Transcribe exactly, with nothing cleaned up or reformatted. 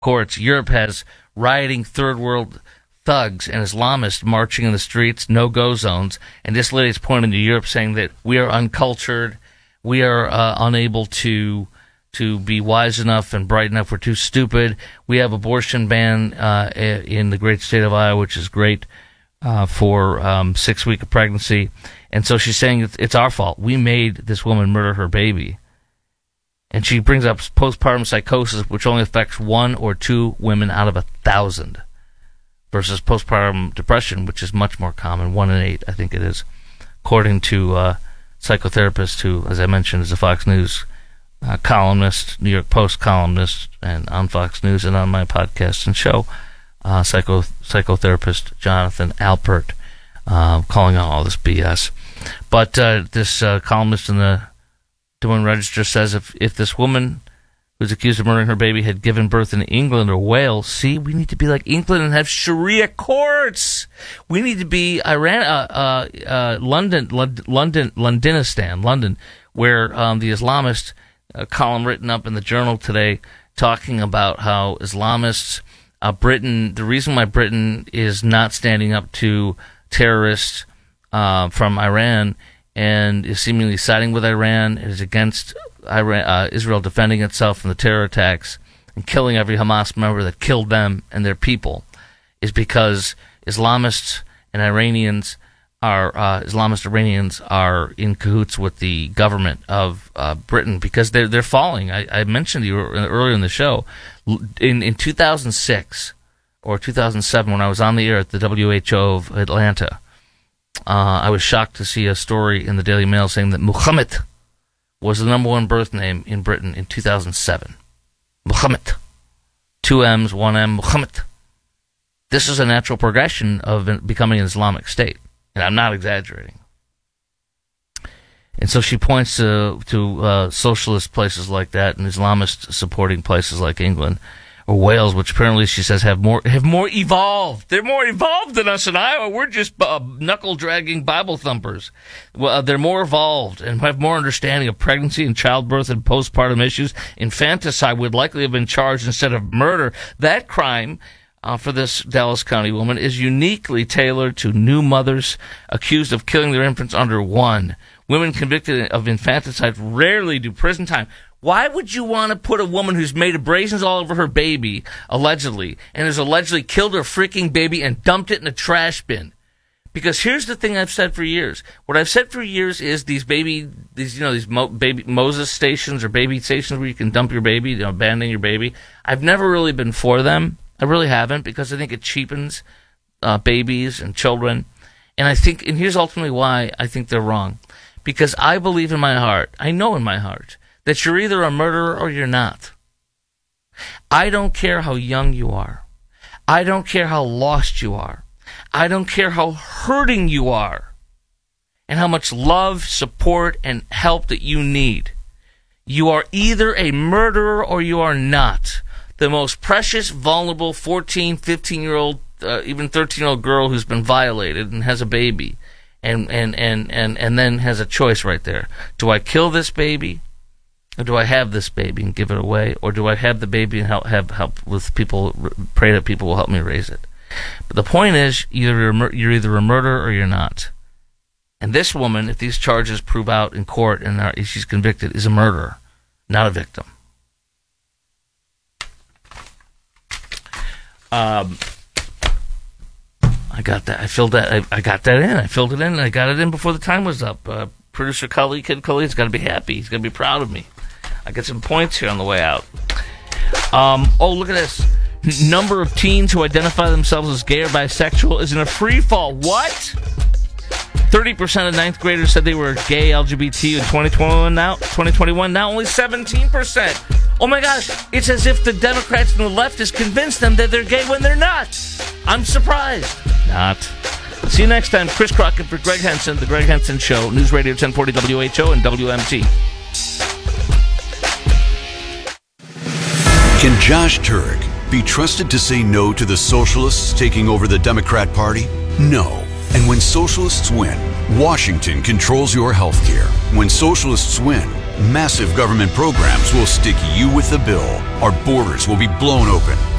courts. Europe has rioting third world thugs and Islamists marching in the streets, no-go zones, and this lady's pointing to Europe saying that we are uncultured, we are uh, unable to to be wise enough and bright enough, we're too stupid. We have abortion ban uh, in the great state of Iowa, which is great uh, for um, six week of pregnancy. And so she's saying it's, it's our fault. We made this woman murder her baby. And she brings up postpartum psychosis, which only affects one or two women out of a thousand, versus postpartum depression, which is much more common, one in eight, I think it is, according to a psychotherapist who, as I mentioned, is a Fox News uh, columnist, New York Post columnist, and on Fox News and on my podcast and show, uh, psycho psychotherapist Jonathan Alpert, uh, calling out all this B S. But uh, this uh, columnist in the Des Moines Register says if, if this woman who's accused of murdering her baby had given birth in England or Wales, see, we need to be like England and have Sharia courts. We need to be Iran, uh, uh, uh, London, London, Londonistan, London, where um, the Islamist uh, column written up in the Journal today talking about how Islamists, uh, Britain, the reason why Britain is not standing up to terrorists uh, from Iran and is seemingly siding with Iran, is against Iran, uh, Israel defending itself from the terror attacks and killing every Hamas member that killed them and their people, is because Islamists and Iranians are uh, Islamist Iranians are in cahoots with the government of uh, Britain because they're they're falling. I, I mentioned to you earlier in the show, in in two thousand six or two thousand seven, when I was on the air at the W H O of Atlanta, uh, I was shocked to see a story in the Daily Mail saying that Muhammad was the number one birth name in Britain in two thousand seven. Muhammad. Two M's, one M, Muhammad. This is a natural progression of becoming an Islamic state. And I'm not exaggerating. And so she points to, to uh, socialist places like that and Islamist supporting places like England or Wales, which apparently she says have more have more evolved. They're more evolved than us in Iowa. We're just uh, knuckle-dragging Bible thumpers. Well, uh, they're more evolved and have more understanding of pregnancy and childbirth and postpartum issues. Infanticide would likely have been charged instead of murder. That crime uh, for this Dallas County woman is uniquely tailored to new mothers accused of killing their infants under one. Women convicted of infanticide rarely do prison time. Why would you want to put a woman who's made abrasions all over her baby, allegedly, and has allegedly killed her freaking baby and dumped it in a trash bin? Because here's the thing I've said for years. What I've said for years is these baby, these you know, these Mo, baby Moses stations or baby stations where you can dump your baby, you know, abandon your baby. I've never really been for them. I really haven't, because I think it cheapens uh, babies and children. And I think, and here's ultimately why I think they're wrong. Because I believe in my heart, I know in my heart, that you're either a murderer or you're not. I don't care how young you are. I don't care how lost you are. I don't care how hurting you are and how much love, support, and help that you need. You are either a murderer or you are not. The most precious, vulnerable fourteen, fifteen-year-old, uh, even thirteen-year-old girl who's been violated and has a baby and, and, and, and, and then has a choice right there. Do I kill this baby? Or do I have this baby and give it away? Or do I have the baby and help have help with people, pray that people will help me raise it? But the point is, either you're, you're either a murderer or you're not. And this woman, if these charges prove out in court and are, if she's convicted, is a murderer, not a victim. Um, I got that. I filled that. I, I got that in. I filled it in. And I got it in before the time was up. Uh, producer Cully, Kid Cully's got to be happy. He's going to be proud of me. I get some points here on the way out. Um, oh, look at this. Number of teens who identify themselves as gay or bisexual is in a free fall. What? thirty percent of ninth graders said they were gay, L G B T in twenty twenty-one. Now, twenty twenty-one, now only seventeen percent. Oh my gosh, it's as if the Democrats and the left has convinced them that they're gay when they're not. I'm surprised. Not. See you next time. Chris Crockett for Greg Henson, The Greg Henson Show, News Radio ten forty W H O and W M T. Can Josh Turek be trusted to say no to the socialists taking over the Democrat Party? No. And when socialists win, Washington controls your health care. When socialists win, massive government programs will stick you with the bill. Our borders will be blown open.